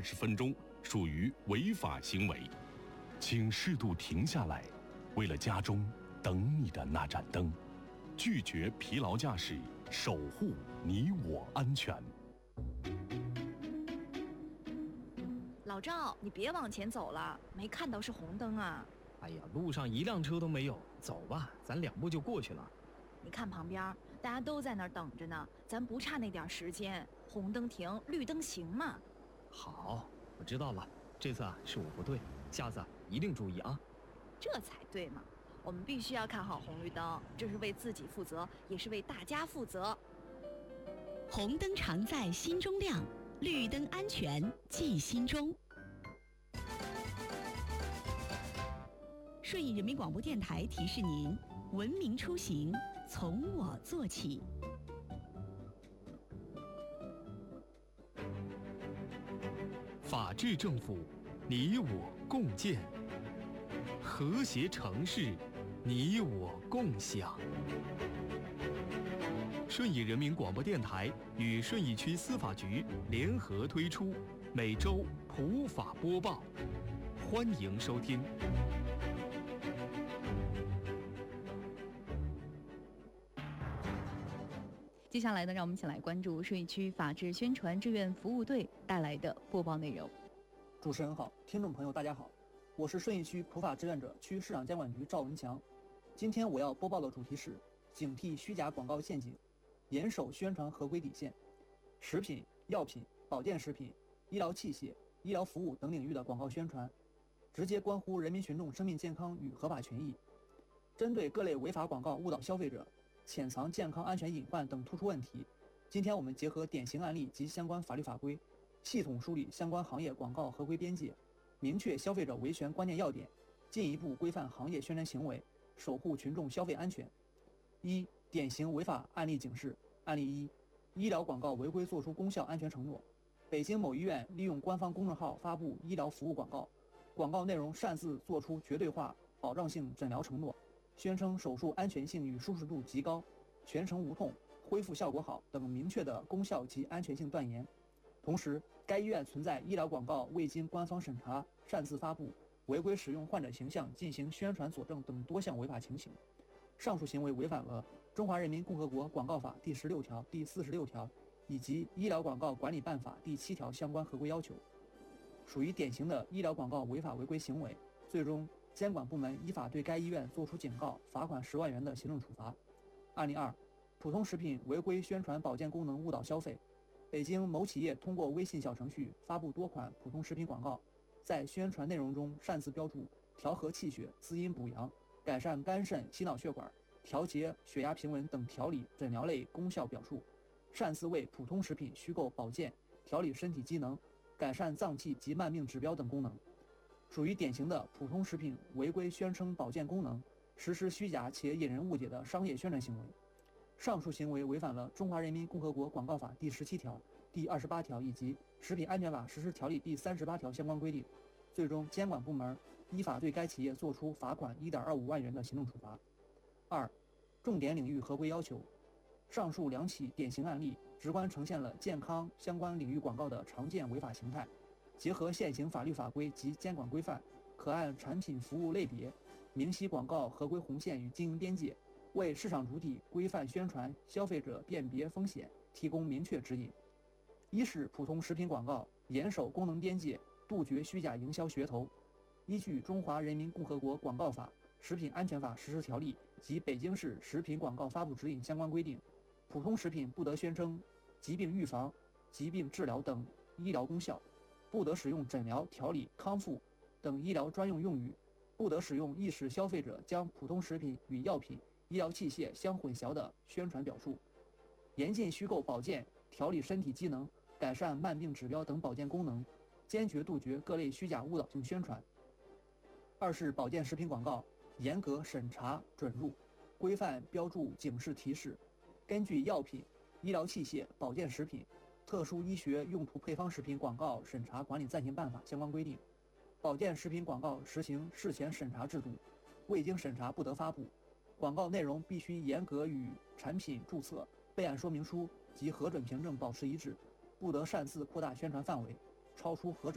20分钟属于违法行为，请适度停下来，为了家中等你的那盏灯，拒绝疲劳驾驶，守护你我安全。 老赵，你别往前走了，没看到是红灯啊！ 哎呀，路上一辆车都没有，走吧，咱2步就过去了。 你看旁边，大家都在那儿等着呢，咱不差那点时间，红灯停，绿灯行嘛。 好，我知道了，这次是我不对，下次一定注意啊。 这才对嘛，我们必须要看好红绿灯，这是为自己负责，也是为大家负责。 红灯常在心中亮，绿灯安全记心中。顺义人民广播电台提示您：文明出行从我做起。 法治政府，你我共建；和谐城市，你我共享。顺义人民广播电台与顺义区司法局联合推出每周普法播报，欢迎收听。 接下来呢，让我们一起来关注顺义区法治宣传志愿服务队带来的播报内容。 主持人好，听众朋友大家好，我是顺义区普法志愿者区市场监管局赵文强。今天我要播报的主题是警惕虚假广告陷阱，严守宣传合规底线。食品、药品、保健食品、医疗器械、医疗服务等领域的广告宣传，直接关乎人民群众生命健康与合法权益。针对各类违法广告误导消费者、潜藏健康安全隐患等突出问题，今天我们结合典型案例及相关法律法规，系统梳理相关行业广告合规边界，明确消费者维权关键要点，进一步规范行业宣传行为，守护群众消费安全。一、典型违法案例警示。案例一：医疗广告违规作出功效安全承诺。北京某医院利用官方公众号发布医疗服务广告，广告内容擅自作出绝对化保障性诊疗承诺，宣称手术安全性与舒适度极高，全程无痛，恢复效果好等明确的功效及安全性断言。同时，该医院存在医疗广告未经官方审查擅自发布、违规使用患者形象进行宣传佐证等多项违法情形。上述行为违反了《中华人民共和国广告法》第16条、第46条以及《医疗广告管理办法》第7条相关合规要求，属于典型的医疗广告违法违规行为，最终监管部门依法对该医院作出警告、罚款10万元的行政处罚。案例二：普通食品违规宣传保健功能误导消费。北京某企业通过微信小程序发布多款普通食品广告，在宣传内容中擅自标注调和气血、滋阴补阳、改善肝肾心脑血管、调节血压平稳等调理诊疗类功效表述，擅自为普通食品虚构保健、调理身体机能、改善脏器及慢病指标等功能，属于典型的普通食品违规宣称保健功能，实施虚假且引人误解的商业宣传行为。上述行为违反了《中华人民共和国广告法》第17条、第28条以及《食品安全法实施条例》第38条相关规定，最终监管部门依法对该企业作出罚款1.25万元的行政处罚。二、重点领域合规要求。上述2起典型案例直观呈现了健康相关领域广告的常见违法形态，结合现行法律法规及监管规范，可按产品服务类别明晰广告合规红线与经营边界，为市场主体规范宣传、消费者辨别风险提供明确指引。一是普通食品广告严守功能边界，杜绝虚假营销噱头。依据《中华人民共和国广告法》、《食品安全法实施条例》及北京市食品广告发布指引相关规定，普通食品不得宣称疾病预防、疾病治疗等医疗功效，不得使用诊疗、调理、康复等医疗专用用语，不得使用易使消费者将普通食品与药品、医疗器械相混淆的宣传表述，严禁虚构保健、调理身体机能、改善慢病指标等保健功能，坚决杜绝各类虚假误导性宣传。二是保健食品广告严格审查准入，规范标注警示提示，根据《药品、医疗器械、保健食品、特殊医学用途配方食品广告审查管理暂行办法》相关规定，保健食品广告实行事前审查制度，未经审查不得发布，广告内容必须严格与产品注册、备案说明书及核准凭证保持一致，不得擅自扩大宣传范围，超出核准